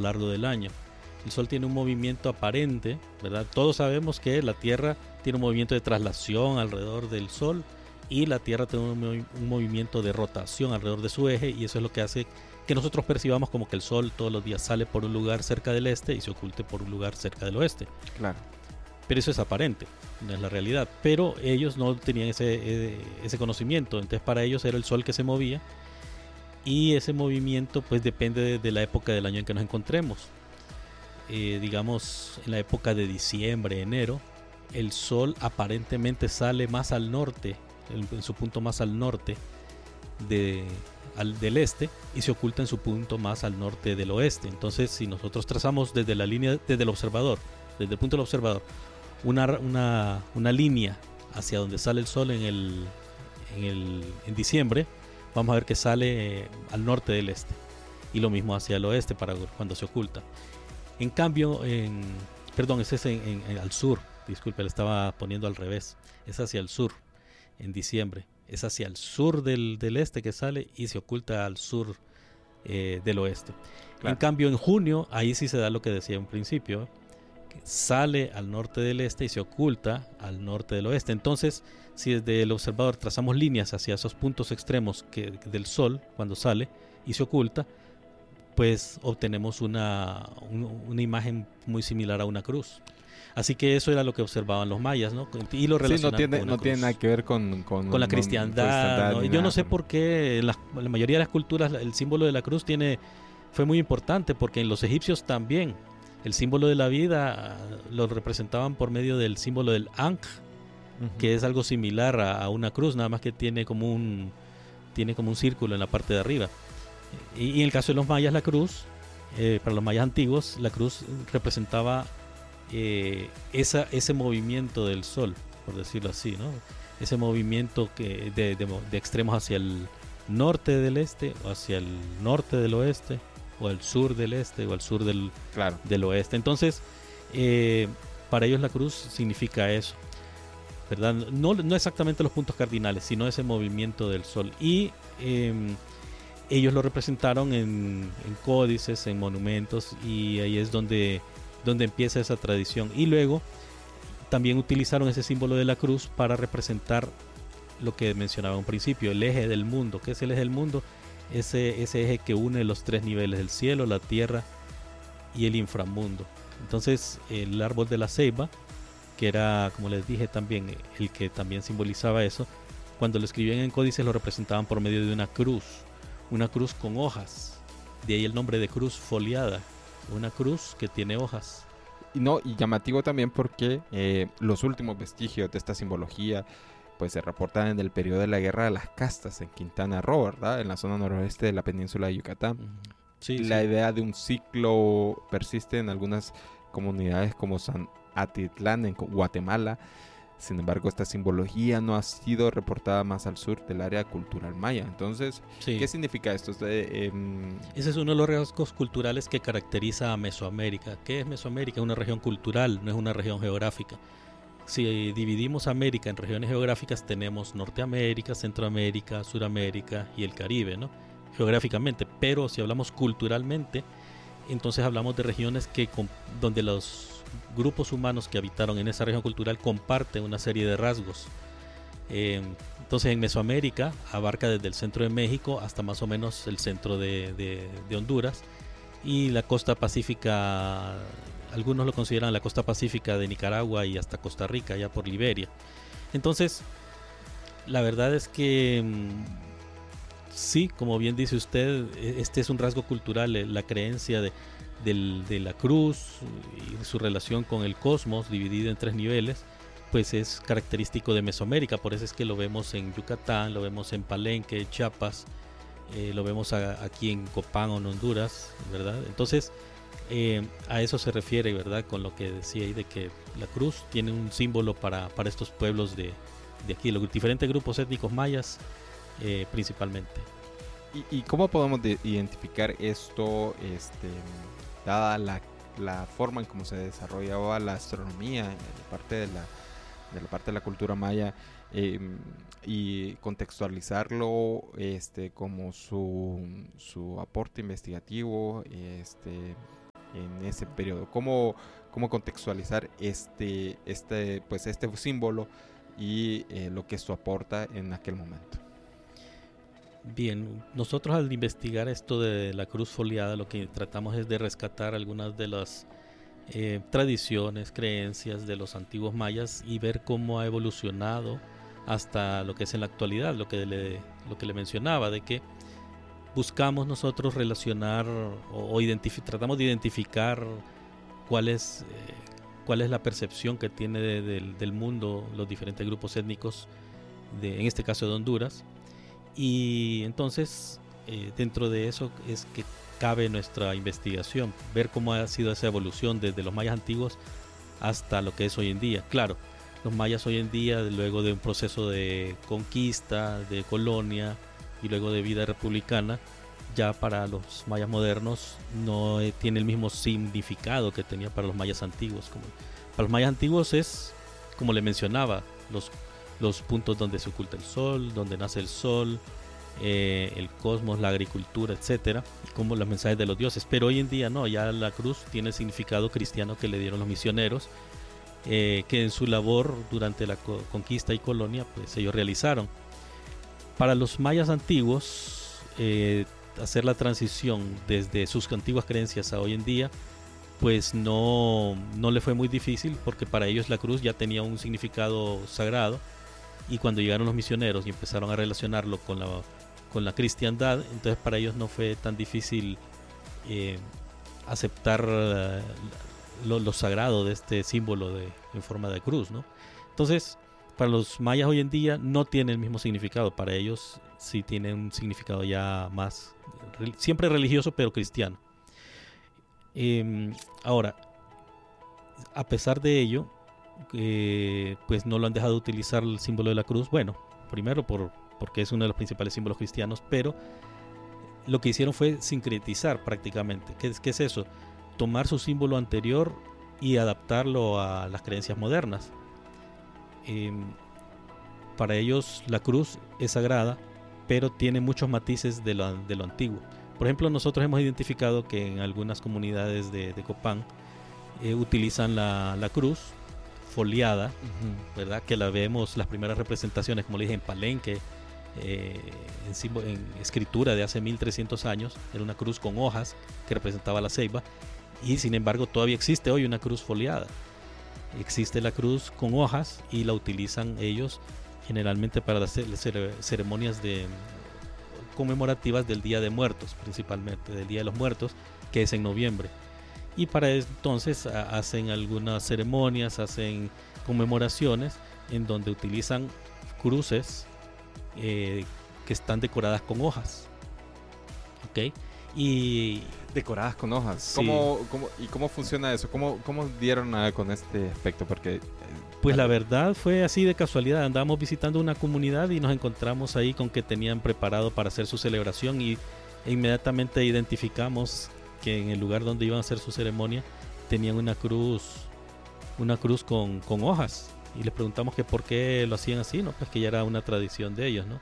largo del año. El Sol tiene un movimiento aparente, ¿verdad? Todos sabemos que la Tierra tiene un movimiento de traslación alrededor del Sol y la Tierra tiene un movimiento de rotación alrededor de su eje, y eso es lo que hace que nosotros percibamos como que el Sol todos los días sale por un lugar cerca del este y se oculte por un lugar cerca del oeste. Claro. Pero eso es aparente, no es la realidad. Pero ellos no tenían ese conocimiento, entonces para ellos era el Sol que se movía, y ese movimiento pues depende de la época del año en que nos encontremos. Digamos, en la época de diciembre, enero, el Sol aparentemente sale más al norte, en su punto más al norte del este, y se oculta en su punto más al norte del oeste. Entonces, si nosotros trazamos desde la línea, desde el observador, desde el punto del observador, una línea hacia donde sale el Sol en diciembre, vamos a ver que sale al norte del este, y lo mismo hacia el oeste para cuando se oculta. En cambio, ese es al sur, disculpe, le estaba poniendo al revés, es hacia el sur en diciembre, es hacia el sur del este que sale y se oculta al sur del oeste. Claro. En cambio, en junio, ahí sí se da lo que decía en principio, que sale al norte del este y se oculta al norte del oeste. Entonces, si desde el observador trazamos líneas hacia esos puntos extremos del Sol cuando sale y se oculta, pues obtenemos una imagen muy similar a una cruz. Así que eso era lo que observaban los mayas, ¿no? Y lo relacionaban no tiene nada que ver con la cristiandad, ¿no? Yo no sé por qué en la mayoría de las culturas el símbolo de la cruz fue muy importante, porque en los egipcios también el símbolo de la vida lo representaban por medio del símbolo del Ankh, que es algo similar a una cruz, nada más que tiene como un círculo en la parte de arriba. Y en el caso de los mayas, la cruz, para los mayas antiguos, la cruz representaba ese movimiento del Sol, por decirlo así, ¿no? Ese movimiento de extremos hacia el norte del este, o hacia el norte del oeste, o al sur del este, o al sur del oeste. Entonces, para ellos la cruz significa eso, ¿verdad? No exactamente los puntos cardinales, sino ese movimiento del Sol. Y ellos lo representaron en códices, en monumentos, y ahí es donde empieza esa tradición. Y luego también utilizaron ese símbolo de la cruz para representar lo que mencionaba en principio, el eje del mundo. ¿Qué es el eje del mundo? Ese eje que une los tres niveles, el cielo, la tierra y el inframundo. Entonces el árbol de la ceiba, que era, como les dije también, el que también simbolizaba eso, cuando lo escribían en códices lo representaban por medio de una cruz con hojas, de ahí el nombre de cruz foliada, una cruz que tiene hojas. Y llamativo también porque los últimos vestigios de esta simbología pues se reportan en el periodo de la Guerra de las Castas en Quintana Roo, ¿verdad? En la zona noroeste de la península de Yucatán. La idea de un ciclo persiste en algunas comunidades como San Atitlán en Guatemala. Sin embargo, esta simbología no ha sido reportada más al sur del área cultural maya. Entonces, ¿qué significa esto? Ese es uno de los rasgos culturales que caracteriza a Mesoamérica. ¿Qué es Mesoamérica? Es una región cultural, no es una región geográfica. Si dividimos América en regiones geográficas, tenemos Norteamérica, Centroamérica, Suramérica y el Caribe, ¿no? Geográficamente. Pero si hablamos culturalmente, entonces hablamos de regiones donde los grupos humanos que habitaron en esa región cultural comparten una serie de rasgos. Entonces en Mesoamérica abarca desde el centro de México hasta más o menos el centro de Honduras, y la costa pacífica, algunos lo consideran la costa pacífica de Nicaragua y hasta Costa Rica, ya por Liberia. Entonces la verdad es que sí, como bien dice usted, este es un rasgo cultural, la creencia de la cruz y su relación con el cosmos dividido en tres niveles, pues es característico de Mesoamérica. Por eso es que lo vemos en Yucatán, lo vemos en Palenque, Chiapas, lo vemos aquí en Copán o en Honduras, ¿verdad? Entonces a eso se refiere, ¿verdad? Con lo que decía ahí de que la cruz tiene un símbolo para estos pueblos de aquí, los diferentes grupos étnicos mayas principalmente. ¿Y cómo podemos identificar esto, dada la forma en cómo se desarrollaba la astronomía en parte de la cultura maya, y contextualizarlo como su aporte investigativo, en ese periodo. ¿Cómo contextualizar este símbolo y lo que esto aporta en aquel momento? Bien, nosotros al investigar esto de la cruz foliada, lo que tratamos es de rescatar algunas de las tradiciones, creencias de los antiguos mayas y ver cómo ha evolucionado hasta lo que es en la actualidad, lo que le mencionaba, de que buscamos nosotros relacionar tratamos de identificar cuál es la percepción que tiene del mundo los diferentes grupos étnicos, en este caso de Honduras, y entonces dentro de eso es que cabe nuestra investigación, ver cómo ha sido esa evolución desde los mayas antiguos hasta lo que es hoy en día. Claro, los mayas hoy en día, luego de un proceso de conquista, de colonia y luego de vida republicana, ya para los mayas modernos no tiene el mismo significado que tenía para los mayas antiguos. Para los mayas antiguos es, como le mencionaba, los puntos donde se oculta el sol, donde nace el sol, el cosmos, la agricultura, etcétera, y como los mensajes de los dioses. Pero hoy en día no, ya la cruz tiene el significado cristiano que le dieron los misioneros, que en su labor durante la conquista y colonia pues ellos realizaron. Para los mayas antiguos, hacer la transición desde sus antiguas creencias a hoy en día pues no le fue muy difícil, porque para ellos la cruz ya tenía un significado sagrado, y cuando llegaron los misioneros y empezaron a relacionarlo con la cristiandad, entonces para ellos no fue tan difícil aceptar lo sagrado de este símbolo en forma de cruz, ¿no? Entonces, para los mayas hoy en día no tiene el mismo significado. Para ellos sí tiene un significado ya más, siempre religioso, pero cristiano. Ahora, a pesar de ello, pues no lo han dejado de utilizar el símbolo de la cruz. Bueno, primero porque es uno de los principales símbolos cristianos, pero lo que hicieron fue sincretizar prácticamente. ¿Qué es eso? Tomar su símbolo anterior y adaptarlo a las creencias modernas. Para ellos la cruz es sagrada, pero tiene muchos matices de lo antiguo. Por ejemplo, nosotros hemos identificado que en algunas comunidades de Copán utilizan la cruz foliada, ¿verdad? Que la vemos, las primeras representaciones, como le dije, en Palenque, en escritura de hace 1300 años, era una cruz con hojas que representaba la ceiba, y sin embargo todavía existe hoy una cruz foliada. Existe la cruz con hojas y la utilizan ellos generalmente para las ceremonias conmemorativas del Día de Muertos, principalmente del Día de los Muertos, que es en noviembre. Y para entonces hacen algunas ceremonias, hacen conmemoraciones en donde utilizan cruces que están decoradas con hojas. ¿Ok? Y decoradas con hojas. Sí. ¿Cómo funciona eso? ¿Cómo dieron con este aspecto? Porque pues la verdad fue así de casualidad. Andábamos visitando una comunidad y nos encontramos ahí con que tenían preparado para hacer su celebración, y inmediatamente identificamos que en el lugar donde iban a hacer su ceremonia tenían una cruz con hojas, y les preguntamos que por qué lo hacían así, ¿no? Pues que ya era una tradición de ellos, ¿no?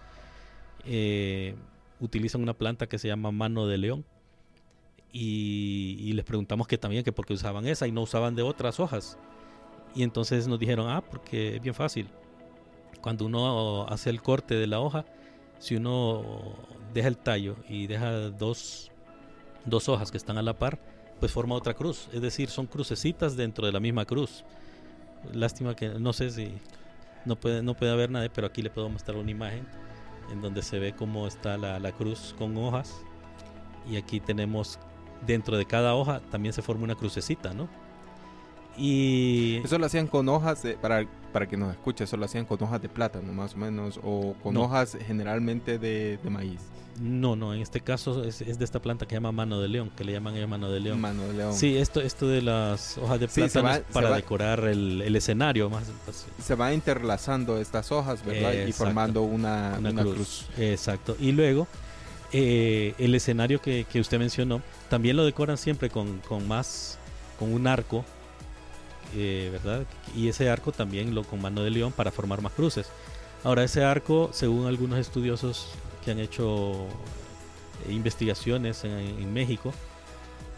Utilizan una planta que se llama mano de león, y les preguntamos que también que por qué usaban esa y no usaban de otras hojas, y entonces nos dijeron, porque es bien fácil. Cuando uno hace el corte de la hoja, si uno deja el tallo y deja dos hojas que están a la par, pues forma otra cruz. Es decir, son crucecitas dentro de la misma cruz. Lástima que no sé si no puede haber nadie, pero aquí le puedo mostrar una imagen en donde se ve cómo está la cruz con hojas, y aquí tenemos dentro de cada hoja también se forma una crucecita, ¿no? Y eso lo hacían con hojas para que nos escuche, eso lo hacían con hojas de plátano más o menos, o con hojas generalmente de maíz. No, en este caso es de esta planta que se llama mano de león, que le llaman ellos mano de león. Mano de león. Sí, esto de las hojas de plátano es para decorar el escenario más. Pues, se va interlazando estas hojas, ¿verdad? Y formando una cruz. Exacto. Y luego el escenario que usted mencionó también lo decoran siempre con un arco, ¿verdad? Y ese arco también con mano de león para formar más cruces. Ahora, ese arco, según algunos estudiosos que han hecho investigaciones en México,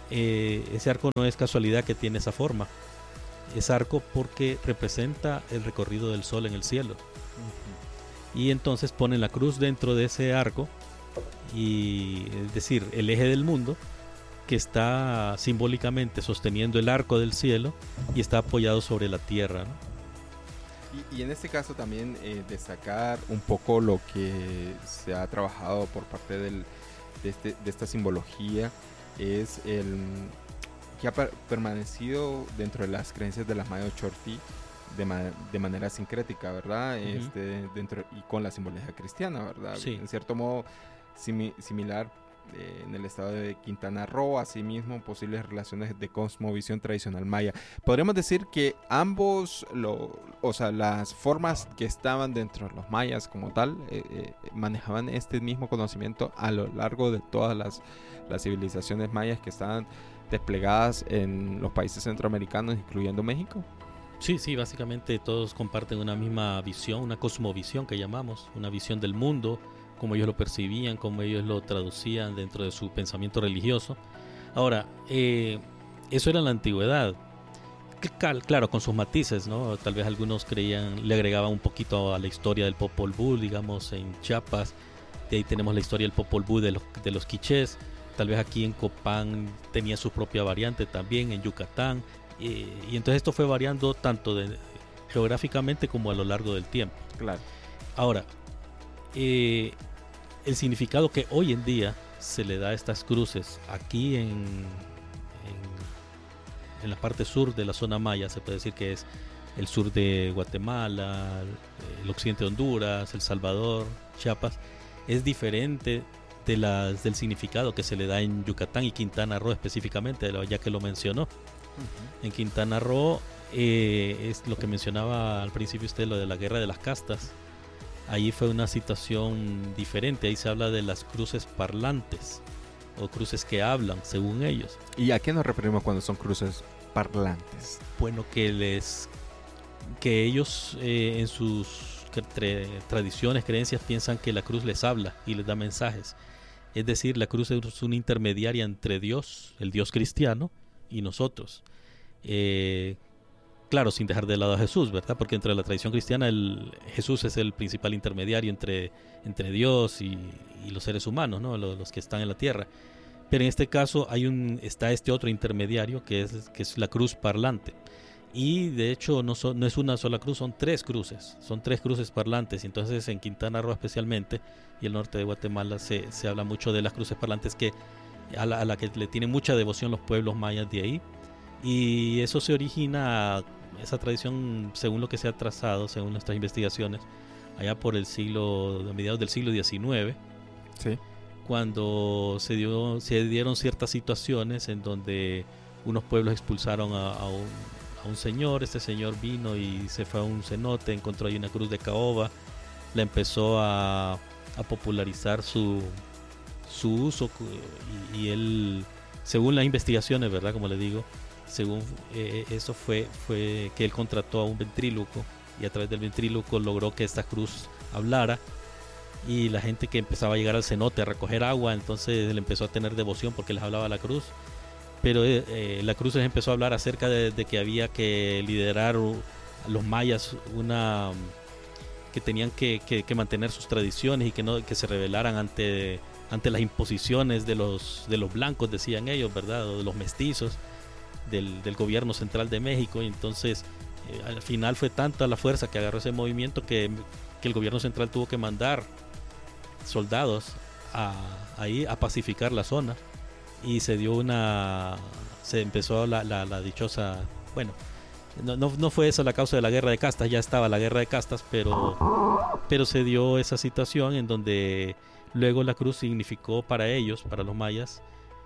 ese arco no es casualidad que tiene esa forma. Es arco porque representa el recorrido del sol en el cielo. Y entonces ponen la cruz dentro de ese arco, y es decir, el eje del mundo, que está simbólicamente sosteniendo el arco del cielo y está apoyado sobre la tierra, ¿no? Y en este caso también destacar un poco lo que se ha trabajado por parte de esta simbología es el que ha permanecido dentro de las creencias de las Maya Chortí de manera sincrética, ¿verdad? Dentro y con la simbología cristiana, ¿verdad? Sí. En cierto modo similar en el estado de Quintana Roo, asimismo posibles relaciones de cosmovisión tradicional maya. Podríamos decir que ambos, o sea, las formas que estaban dentro de los mayas como tal, manejaban este mismo conocimiento a lo largo de todas las civilizaciones mayas que estaban desplegadas en los países centroamericanos, incluyendo México. Sí, básicamente todos comparten una misma visión, una cosmovisión que llamamos, una visión del mundo, como ellos lo percibían, como ellos lo traducían dentro de su pensamiento religioso. Ahora, eso era en la antigüedad, claro, con sus matices, ¿no? Tal vez algunos le agregaban un poquito a la historia del Popol Vuh, digamos, en Chiapas. De ahí tenemos la historia del Popol Vuh de los quichés. Tal vez aquí en Copán tenía su propia variante también, en Yucatán. Y entonces esto fue variando tanto geográficamente como a lo largo del tiempo. Claro. Ahora, el significado que hoy en día se le da a estas cruces aquí en la parte sur de la zona maya, se puede decir que es el sur de Guatemala, el occidente de Honduras, El Salvador, Chiapas, es diferente del significado que se le da en Yucatán y Quintana Roo específicamente, ya que lo mencionó. En Quintana Roo es lo que mencionaba al principio usted, lo de la guerra de las castas. Ahí fue una situación diferente. Ahí se habla de las cruces parlantes o cruces que hablan, según ellos. ¿Y a qué nos referimos cuando son cruces parlantes? Bueno, que ellos en sus tradiciones, creencias, piensan que la cruz les habla y les da mensajes. Es decir, la cruz es una intermediaria entre Dios, el Dios cristiano, y nosotros. Claro, sin dejar de lado a Jesús, ¿verdad? Porque entre la tradición cristiana Jesús es el principal intermediario entre Dios y los seres humanos, ¿no? Los que están en la tierra. Pero en este caso está este otro intermediario que es la cruz parlante. Y de hecho no es una sola cruz, son tres cruces parlantes. Entonces en Quintana Roo especialmente y el norte de Guatemala se habla mucho de las cruces parlantes a la que le tienen mucha devoción los pueblos mayas de ahí. Y eso se origina, esa tradición, según lo que se ha trazado, según nuestras investigaciones, allá por mediados del siglo XIX, sí, cuando se dieron ciertas situaciones en donde unos pueblos expulsaron a un señor. Este señor vino y se fue a un cenote, encontró ahí una cruz de caoba, la empezó a popularizar su uso, y él, según las investigaciones, ¿verdad? Como le digo, según eso fue que él contrató a un ventríloco, y a través del ventríloco logró que esta cruz hablara, y la gente que empezaba a llegar al cenote a recoger agua, entonces él empezó a tener devoción porque les hablaba la cruz. Pero la cruz les empezó a hablar acerca de que había que liderar a los mayas, que tenían que mantener sus tradiciones y que se rebelaran ante las imposiciones de los blancos, decían ellos, ¿verdad? O de los mestizos del gobierno central de México. Y entonces al final fue tanta la fuerza que agarró ese movimiento que el gobierno central tuvo que mandar soldados ahí a pacificar la zona. Y se empezó la dichosa, bueno, no fue esa la causa de la guerra de castas, ya estaba la guerra de castas, pero se dio esa situación en donde luego la cruz significó para ellos, para los mayas,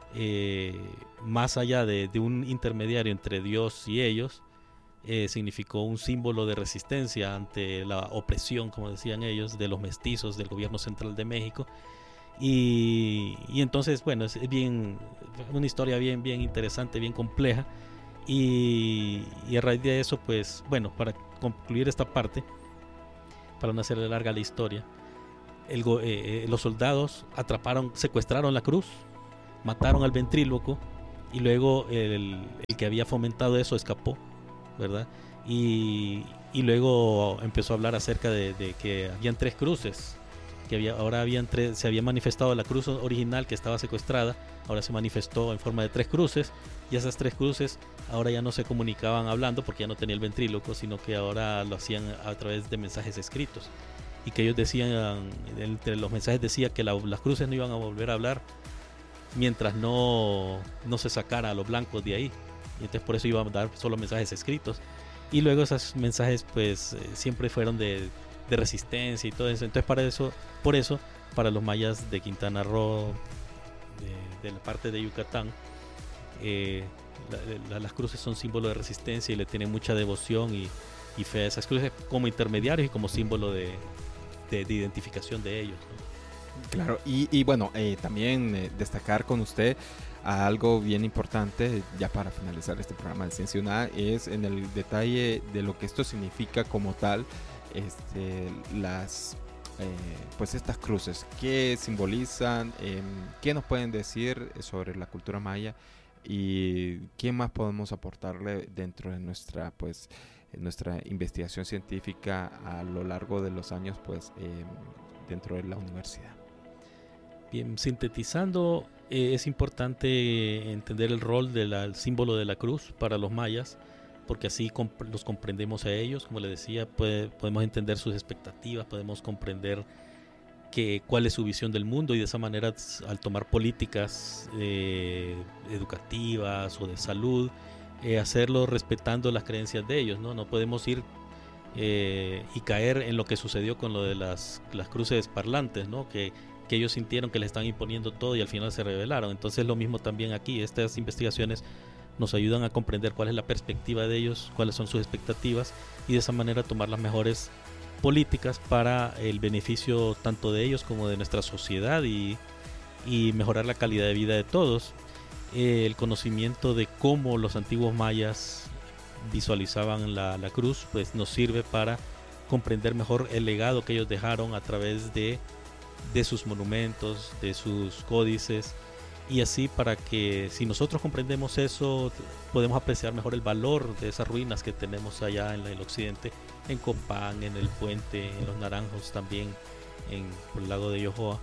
más allá de un intermediario entre Dios y ellos, significó un símbolo de resistencia ante la opresión, como decían ellos, de los mestizos del gobierno central de México. Y entonces, bueno, es una historia bien interesante, bien compleja, y a raíz de eso, pues, bueno, para concluir esta parte, para no hacerle larga la historia, los soldados secuestraron la cruz, mataron al ventríloco y luego el que había fomentado eso escapó, ¿verdad? Y luego empezó a hablar acerca de que habían 3 cruces, que ahora se había manifestado la cruz original que estaba secuestrada, ahora se manifestó en forma de 3 cruces, y esas 3 cruces ahora ya no se comunicaban hablando porque ya no tenía el ventríloco, sino que ahora lo hacían a través de mensajes escritos, y que ellos decían, entre los mensajes decía que las cruces no iban a volver a hablar mientras no se sacara a los blancos de ahí, y entonces por eso iban a dar solo mensajes escritos, y luego esos mensajes pues siempre fueron de resistencia y todo eso. Entonces por eso para los mayas de Quintana Roo, de la parte de Yucatán, las cruces son símbolo de resistencia y le tienen mucha devoción y fe a esas cruces como intermediarios y como símbolo de identificación de ellos, ¿no? Claro, y bueno, también destacar con usted algo bien importante, ya para finalizar este programa de Ciencia y Nada, es en el detalle de lo que esto significa como tal, pues estas cruces, qué simbolizan, qué nos pueden decir sobre la cultura maya y qué más podemos aportarle dentro de nuestra investigación científica a lo largo de los años, pues dentro de la universidad. Bien, sintetizando, es importante entender el rol del símbolo de la cruz para los mayas, porque así los comprendemos a ellos. Como les decía, podemos entender sus expectativas, podemos comprender cuál es su visión del mundo, y de esa manera, al tomar políticas educativas o de salud, hacerlo respetando las creencias de ellos, ¿no? No podemos ir y caer en lo que sucedió con lo de las cruces parlantes, ¿no? Que ellos sintieron que les estaban imponiendo todo y al final se rebelaron. Entonces lo mismo también aquí, estas investigaciones nos ayudan a comprender cuál es la perspectiva de ellos, cuáles son sus expectativas, y de esa manera tomar las mejores políticas para el beneficio tanto de ellos como de nuestra sociedad y mejorar la calidad de vida de todos. El conocimiento de cómo los antiguos mayas visualizaban la cruz pues nos sirve para comprender mejor el legado que ellos dejaron a través de sus monumentos, de sus códices, y así para que si nosotros comprendemos eso podemos apreciar mejor el valor de esas ruinas que tenemos allá en el occidente, en Copán, en el puente, en los Naranjos también, por el lago de Yohoa,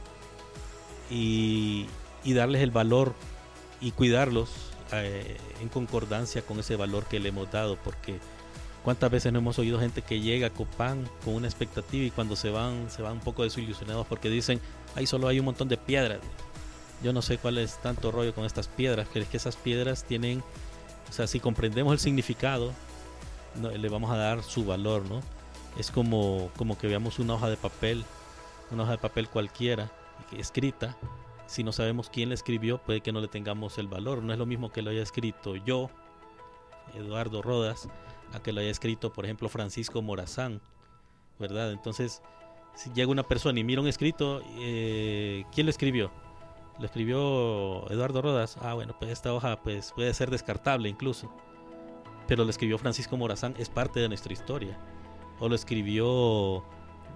y darles el valor y cuidarlos en concordancia con ese valor que le hemos dado, porque cuántas veces no hemos oído gente que llega a Copán con una expectativa y cuando se van un poco desilusionados porque dicen, ahí solo hay un montón de piedras. Yo no sé cuál es tanto rollo con estas piedras, pero es que esas piedras tienen, o sea, si comprendemos el significado, le vamos a dar su valor, ¿no? Es como que veamos una hoja de papel cualquiera, escrita. Si no sabemos quién la escribió, puede que no le tengamos el valor. No es lo mismo que lo haya escrito yo, Eduardo Rodas, a que lo haya escrito, por ejemplo, Francisco Morazán, ¿verdad? Entonces, si llega una persona y mira un escrito, ¿quién lo escribió? Lo escribió Eduardo Rodas. Bueno, pues esta hoja pues puede ser descartable incluso, pero lo escribió Francisco Morazán, es parte de nuestra historia. O lo escribió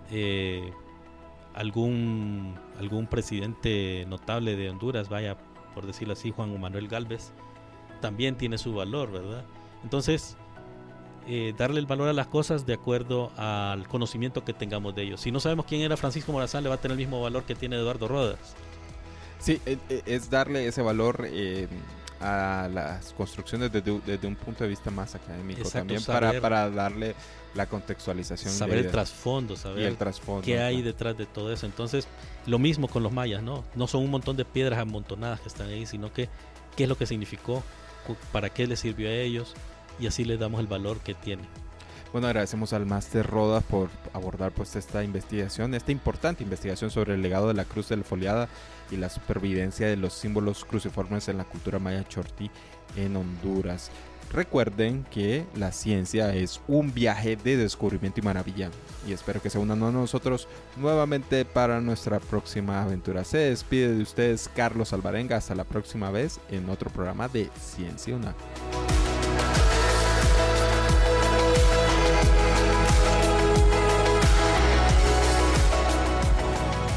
algún presidente notable de Honduras, vaya, por decirlo así, Juan Manuel Gálvez, también tiene su valor, ¿verdad? Entonces, darle el valor a las cosas de acuerdo al conocimiento que tengamos de ellos. Si no sabemos quién era Francisco Morazán, le va a tener el mismo valor que tiene Eduardo Rodas. Sí, es darle ese valor a las construcciones desde un punto de vista más académico. Exacto, también para darle la contextualización, saber el trasfondo, saber qué hay detrás de todo eso. Entonces, lo mismo con los mayas, ¿no? No son un montón de piedras amontonadas que están ahí, sino que qué es lo que significó, para qué les sirvió a ellos, y así les damos el valor que tiene. Bueno, agradecemos al máster Rodas por abordar pues esta importante investigación sobre el legado de la cruz del Foliada y la supervivencia de los símbolos cruciformes en la cultura maya chortí en Honduras. Recuerden que la ciencia es un viaje de descubrimiento y maravilla, y espero que se unan a nosotros nuevamente para nuestra próxima aventura. Se despide de ustedes Carlos Alvarenga, hasta la próxima vez en otro programa de Ciencia UNA.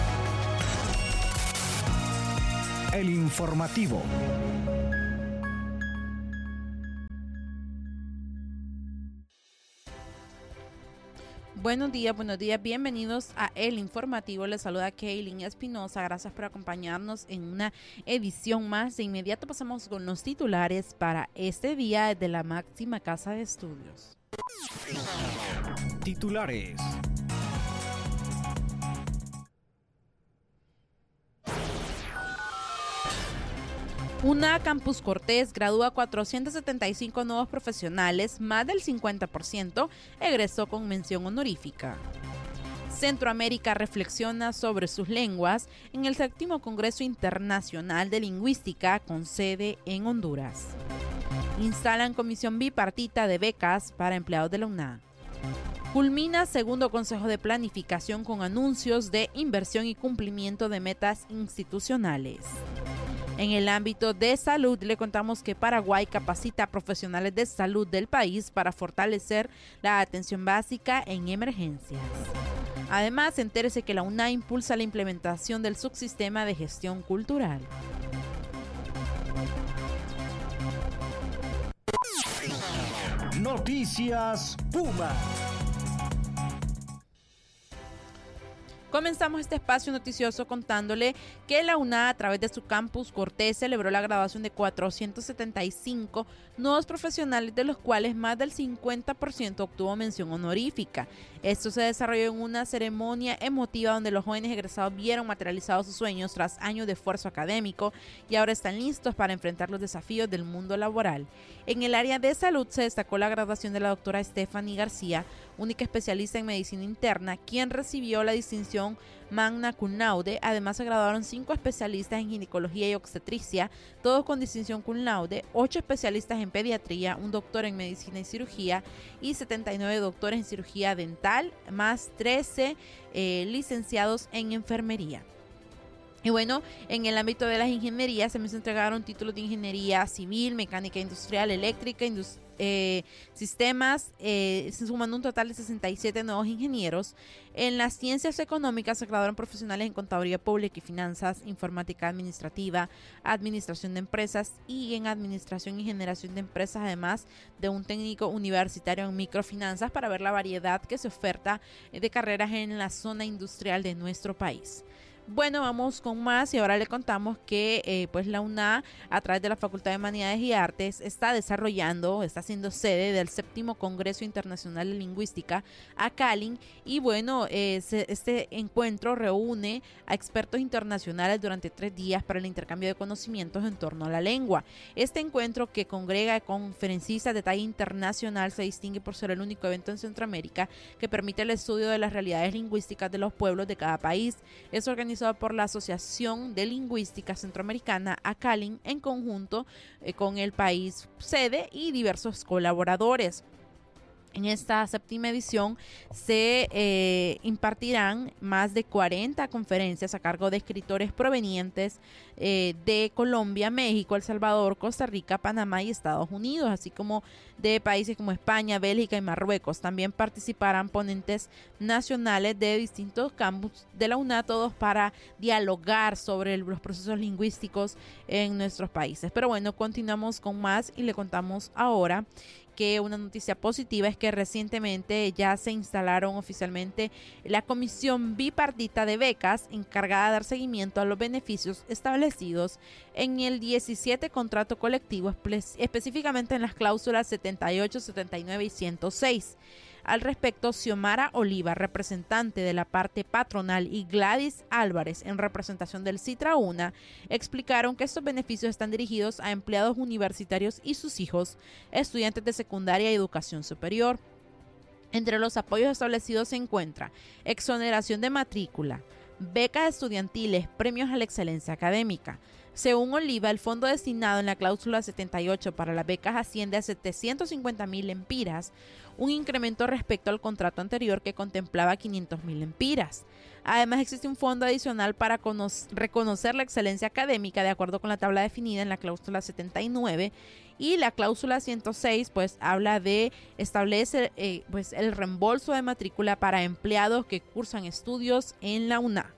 El informativo. Buenos días, bienvenidos a El Informativo. Les saluda Kaylin Espinosa, gracias por acompañarnos en una edición más. De inmediato pasamos con los titulares para este día desde la máxima casa de estudios. Titulares. UNA Campus Cortés gradúa 475 nuevos profesionales, más del 50% egresó con mención honorífica. Centroamérica reflexiona sobre sus lenguas en el 7º Congreso Internacional de Lingüística con sede en Honduras. Instalan comisión bipartita de becas para empleados de la UNA. Culmina segundo Consejo de Planificación con anuncios de inversión y cumplimiento de metas institucionales. En el ámbito de salud, le contamos que Paraguay capacita a profesionales de salud del país para fortalecer la atención básica en emergencias. Además, entérese que la UNA impulsa la implementación del subsistema de gestión cultural. Noticias Puma. Comenzamos este espacio noticioso contándole que la UNA, a través de su campus Cortés, celebró la graduación de 475 nuevos profesionales, de los cuales más del 50% obtuvo mención honorífica. Esto se desarrolló en una ceremonia emotiva donde los jóvenes egresados vieron materializados sus sueños tras años de esfuerzo académico y ahora están listos para enfrentar los desafíos del mundo laboral. En el área de salud se destacó la graduación de la doctora Stephanie García, única especialista en medicina interna, quien recibió la distinción magna cum laude. Además se graduaron 5 especialistas en ginecología y obstetricia, todos con distinción cum laude, 8 especialistas en pediatría, un doctor en medicina y cirugía y 79 doctores en cirugía dental, más 13 licenciados en enfermería. Y bueno, en el ámbito de las ingenierías se entregaron títulos de ingeniería civil, mecánica industrial, eléctrica, sistemas, se suman un total de 67 nuevos ingenieros. En las ciencias económicas se graduaron profesionales en contaduría pública y finanzas, informática administrativa, administración de empresas y en administración y generación de empresas, además de un técnico universitario en microfinanzas, para ver la variedad que se oferta de carreras en la zona industrial de nuestro país. Bueno, vamos con más y ahora le contamos que pues la UNA, a través de la Facultad de Humanidades y Artes, está siendo sede del 7º Congreso Internacional de Lingüística a Cali. Y bueno, este encuentro reúne a expertos internacionales durante 3 días para el intercambio de conocimientos en torno a la lengua. Este encuentro, que congrega a conferencistas de talla internacional, se distingue por ser el único evento en Centroamérica que permite el estudio de las realidades lingüísticas de los pueblos de cada país. Es organizado por la Asociación de Lingüística Centroamericana, ACALIN, en conjunto con el país sede y diversos colaboradores. En esta 7ª edición se impartirán más de 40 conferencias a cargo de escritores provenientes de Colombia, México, El Salvador, Costa Rica, Panamá y Estados Unidos, así como de países como España, Bélgica y Marruecos. También participarán ponentes nacionales de distintos campus de la UNA, todos para dialogar sobre los procesos lingüísticos en nuestros países. Pero bueno, continuamos con más y le contamos ahora que una noticia positiva es que recientemente ya se instalaron oficialmente la comisión bipartita de becas encargada de dar seguimiento a los beneficios establecidos en el 17 contrato colectivo, específicamente en las cláusulas 78, 79 y 106. Al respecto, Xiomara Oliva, representante de la parte patronal, y Gladys Álvarez, en representación del Citra UNA, explicaron que estos beneficios están dirigidos a empleados universitarios y sus hijos, estudiantes de secundaria y educación superior. Entre los apoyos establecidos se encuentra exoneración de matrícula, becas estudiantiles, premios a la excelencia académica. Según Oliva, el fondo destinado en la cláusula 78 para las becas asciende a 750,000 lempiras, un incremento respecto al contrato anterior que contemplaba 500,000 lempiras. Además, existe un fondo adicional para reconocer la excelencia académica de acuerdo con la tabla definida en la cláusula 79, y la cláusula 106 pues habla de establecer el reembolso de matrícula para empleados que cursan estudios en la UNA.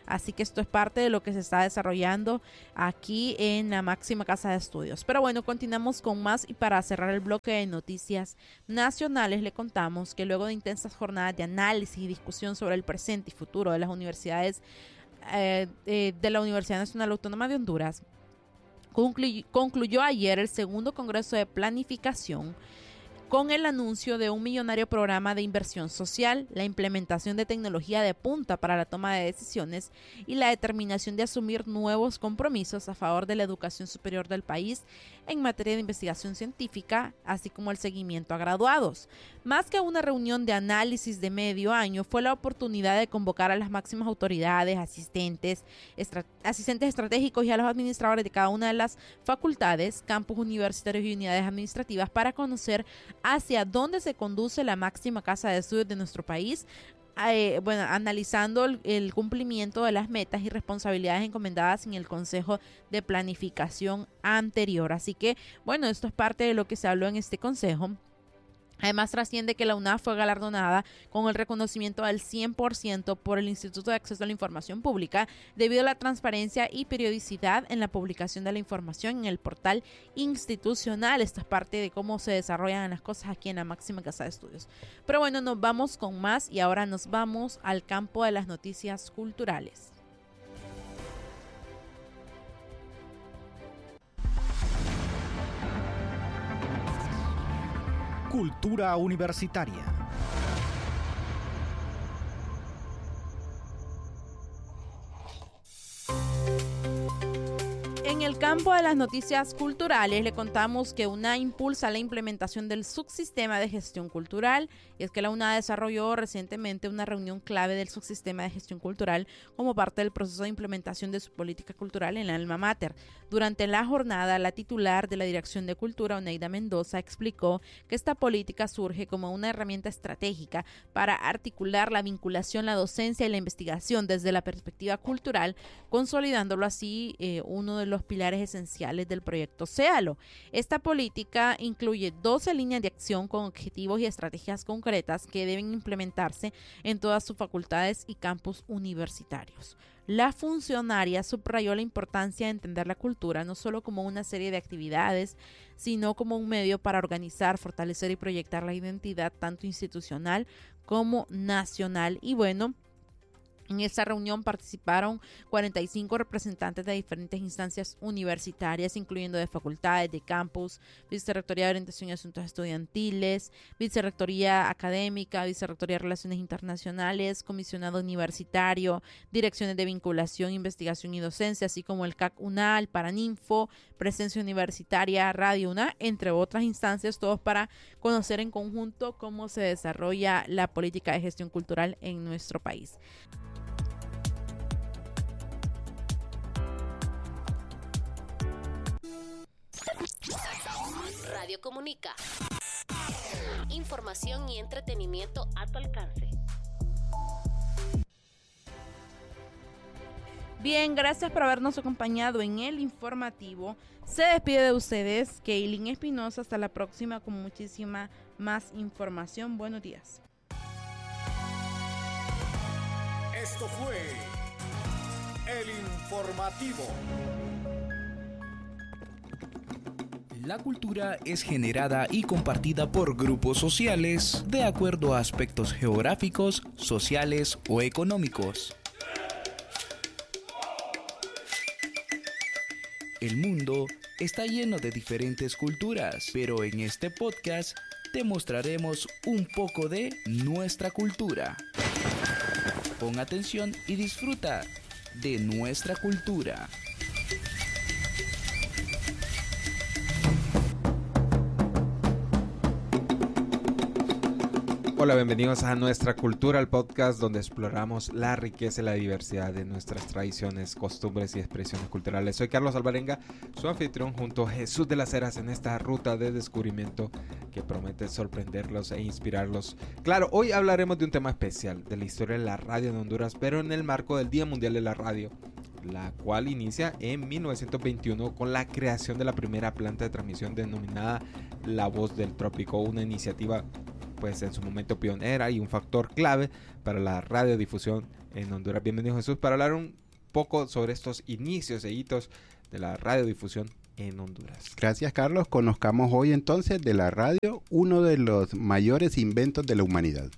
Así que esto es parte de lo que se está desarrollando aquí en la máxima casa de estudios. Pero bueno, continuamos con más y para cerrar el bloque de noticias nacionales le contamos que luego de intensas jornadas de análisis y discusión sobre el presente y futuro de las universidades de la Universidad Nacional Autónoma de Honduras, concluyó ayer el segundo Congreso de Planificación con el anuncio de un millonario programa de inversión social, la implementación de tecnología de punta para la toma de decisiones y la determinación de asumir nuevos compromisos a favor de la educación superior del país en materia de investigación científica, así como el seguimiento a graduados. Más que una reunión de análisis de medio año, fue la oportunidad de convocar a las máximas autoridades, asistentes estratégicos y a los administradores de cada una de las facultades, campus universitarios y unidades administrativas para conocer hacia dónde se conduce la máxima casa de estudios de nuestro país, analizando el cumplimiento de las metas y responsabilidades encomendadas en el Consejo de Planificación anterior. Así que, bueno, esto es parte de lo que se habló en este consejo. Además, trasciende que la UNAV fue galardonada con el reconocimiento al 100% por el Instituto de Acceso a la Información Pública debido a la transparencia y periodicidad en la publicación de la información en el portal institucional. Esta es parte de cómo se desarrollan las cosas aquí en la máxima casa de estudios. Pero bueno, nos vamos con más y ahora nos vamos al campo de las noticias culturales. Cultura universitaria. En el campo de las noticias culturales le contamos que UNA impulsa la implementación del subsistema de gestión cultural, y es que la UNA desarrolló recientemente una reunión clave del subsistema de gestión cultural como parte del proceso de implementación de su política cultural en la alma mater. Durante la jornada, la titular de la Dirección de Cultura, Oneida Mendoza, explicó que esta política surge como una herramienta estratégica para articular la vinculación, la docencia y la investigación desde la perspectiva cultural, consolidándolo así uno de los pilares esenciales del proyecto Séalo. Esta política incluye 12 líneas de acción con objetivos y estrategias concretas que deben implementarse en todas sus facultades y campus universitarios. La funcionaria subrayó la importancia de entender la cultura no solo como una serie de actividades, sino como un medio para organizar, fortalecer y proyectar la identidad tanto institucional como nacional. Y bueno, en esta reunión participaron 45 representantes de diferentes instancias universitarias, incluyendo de facultades, de campus, Vicerrectoría de Orientación y Asuntos Estudiantiles, Vicerrectoría Académica, Vicerrectoría de Relaciones Internacionales, Comisionado Universitario, Direcciones de Vinculación, Investigación y Docencia, así como el CAC UNAL, Paraninfo, Presencia Universitaria, Radio UNA, entre otras instancias, todos para conocer en conjunto cómo se desarrolla la política de gestión cultural en nuestro país. Radio Comunica. Información y entretenimiento a tu alcance. Bien, gracias por habernos acompañado en el informativo. Se despide de ustedes Keilin Espinosa. Hasta la próxima con muchísima más información. Buenos días. Esto fue el informativo. La cultura es generada y compartida por grupos sociales de acuerdo a aspectos geográficos, sociales o económicos. El mundo está lleno de diferentes culturas, pero en este podcast te mostraremos un poco de nuestra cultura. Pon atención y disfruta de nuestra cultura. Hola, bienvenidos a Nuestra Cultura, el podcast donde exploramos la riqueza y la diversidad de nuestras tradiciones, costumbres y expresiones culturales. Soy Carlos Alvarenga, su anfitrión junto a Jesús de las Heras en esta ruta de descubrimiento que promete sorprenderlos e inspirarlos. Claro, hoy hablaremos de un tema especial, de la historia de la radio en Honduras, pero en el marco del Día Mundial de la Radio, la cual inicia en 1921 con la creación de la primera planta de transmisión denominada La Voz del Trópico, una iniciativa pues en su momento pionera y un factor clave para la radiodifusión en Honduras. Bienvenido, Jesús, para hablar un poco sobre estos inicios e hitos de la radiodifusión en Honduras. Gracias, Carlos. Conozcamos hoy entonces de la radio, uno de los mayores inventos de la humanidad.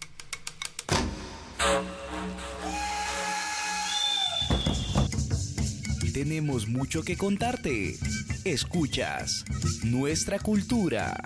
Tenemos mucho que contarte. Escuchas Nuestra Cultura.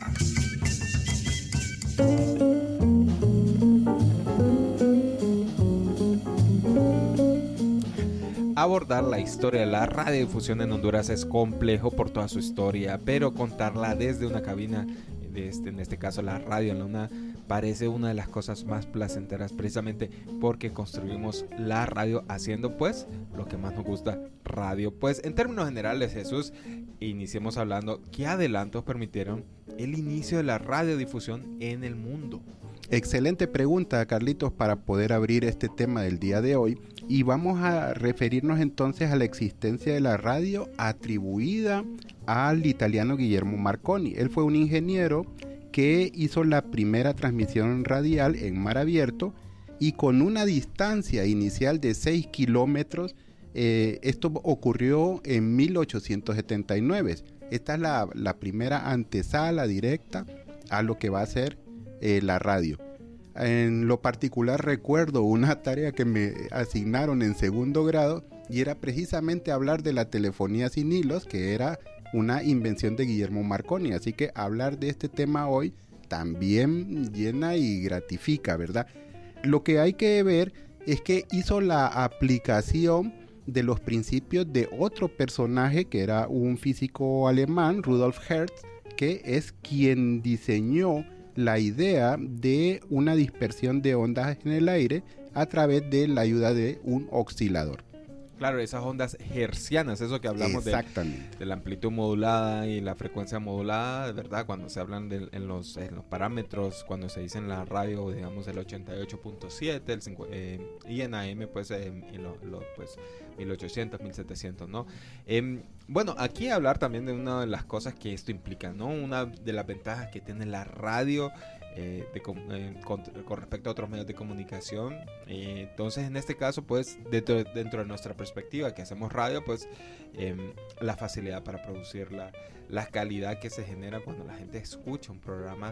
Abordar la historia de la radiodifusión en Honduras es complejo por toda su historia, pero contarla desde una cabina, en este caso la radio en la UNA, parece una de las cosas más placenteras, precisamente porque construimos la radio haciendo pues lo que más nos gusta, radio. Pues en términos generales, Jesús, iniciemos hablando qué adelantos permitieron el inicio de la radiodifusión en el mundo. Excelente pregunta, Carlitos, para poder abrir este tema del día de hoy. Y vamos a referirnos entonces a la existencia de la radio atribuida al italiano Guillermo Marconi. Él fue un ingeniero que hizo la primera transmisión radial en mar abierto y con una distancia inicial de 6 kilómetros. Esto ocurrió en 1879. Esta es la primera antesala directa a lo que va a ser la radio. En lo particular recuerdo una tarea que me asignaron en segundo grado y era precisamente hablar de la telefonía sin hilos, que era una invención de Guillermo Marconi. Así que hablar de este tema hoy también llena y gratifica, ¿verdad? Lo que hay que ver es que hizo la aplicación de los principios de otro personaje que era un físico alemán, Rudolf Hertz, que es quien diseñó la idea de una dispersión de ondas en el aire a través de la ayuda de un oscilador. Claro, esas ondas hertzianas, eso que hablamos de la amplitud modulada y la frecuencia modulada, de verdad, cuando se hablan en los parámetros, cuando se dice en la radio, digamos el 88.7, y en AM, pues, pues 1800, 1700, ¿no? Bueno, aquí hablar también de una de las cosas que esto implica, ¿no? Una de las ventajas que tiene la radio con respecto a otros medios de comunicación. Entonces, en este caso, pues, dentro de nuestra perspectiva que hacemos radio, pues, la facilidad para producir, la calidad que se genera cuando la gente escucha un programa,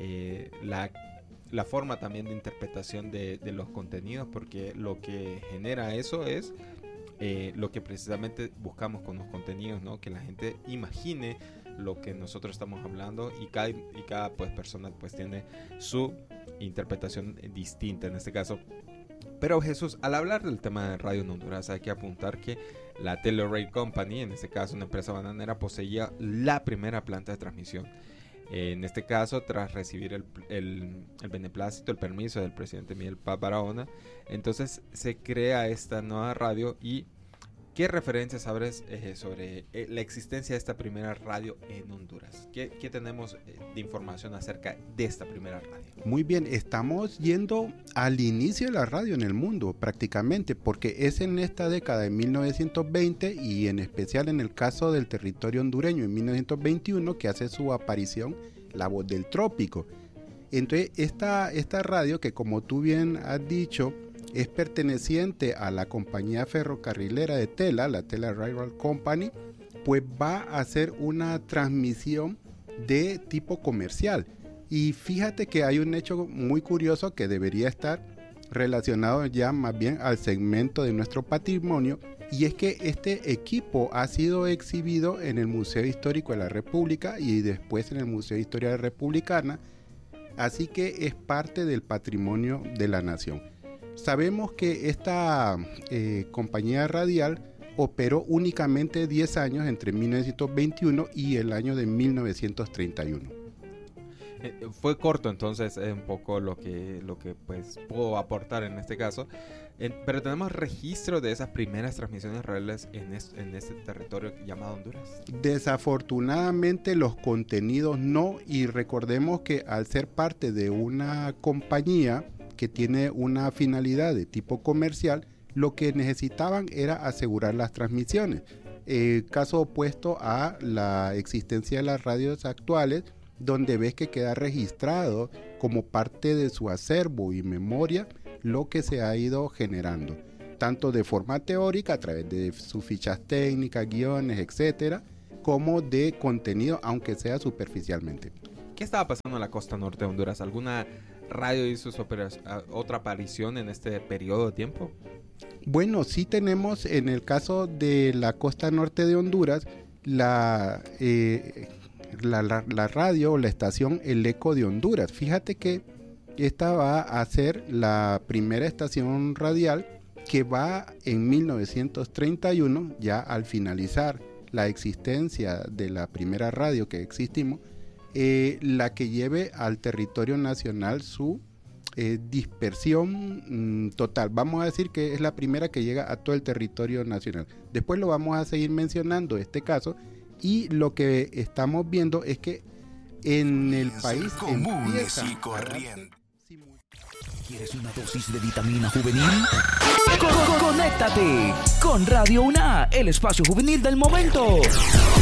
la forma también de interpretación de los contenidos, porque lo que genera eso es lo que precisamente buscamos con los contenidos, ¿no? Que la gente imagine lo que nosotros estamos hablando y cada pues, persona pues tiene su interpretación distinta en este caso. Pero Jesús, al hablar del tema de radio en Honduras hay que apuntar que la Teleray Company, en este caso una empresa bananera, poseía la primera planta de transmisión. En este caso, tras recibir el beneplácito, el permiso del presidente Miguel Paz Barahona, entonces se crea esta nueva radio. ¿Y qué referencias sabes sobre la existencia de esta primera radio en Honduras? ¿Qué tenemos de información acerca de esta primera radio? Muy bien, estamos yendo al inicio de la radio en el mundo prácticamente, porque es en esta década de 1920 y en especial en el caso del territorio hondureño en 1921 que hace su aparición La Voz del Trópico. Entonces esta radio, que como tú bien has dicho es perteneciente a la compañía ferrocarrilera de Tela, la Tela Railroad Company, pues va a hacer una transmisión de tipo comercial. Y fíjate que hay un hecho muy curioso que debería estar relacionado ya más bien al segmento de nuestro patrimonio, y es que este equipo ha sido exhibido en el Museo Histórico de la República y después en el Museo de Historia Republicana, así que es parte del patrimonio de la nación. Sabemos que esta compañía radial operó únicamente 10 años entre 1921 y el año de 1931. Fue corto, entonces es un poco lo que pues puedo aportar en este caso, pero tenemos registro de esas primeras transmisiones reales en este territorio llamado Honduras. Desafortunadamente los contenidos no, y recordemos que al ser parte de una compañía que tiene una finalidad de tipo comercial, lo que necesitaban era asegurar las transmisiones. Caso opuesto a la existencia de las radios actuales, donde ves que queda registrado como parte de su acervo y memoria lo que se ha ido generando, tanto de forma teórica a través de sus fichas técnicas, guiones, etcétera, como de contenido, aunque sea superficialmente. ¿Qué estaba pasando en la costa norte de Honduras? ¿Alguna radio hizo otra aparición en este periodo de tiempo? Bueno, sí tenemos en el caso de la costa norte de Honduras la radio o la estación El Eco de Honduras. Fíjate que esta va a ser la primera estación radial que va en 1931, ya al finalizar la existencia de la primera radio que existimos, la que lleve al territorio nacional su dispersión total. Vamos a decir que es la primera que llega a todo el territorio nacional. Después lo vamos a seguir mencionando este caso, y lo que estamos viendo es que en el país comunes y corrientes. ¿Quieres una dosis de vitamina juvenil? Conéctate con Radio UNA, el espacio juvenil del momento.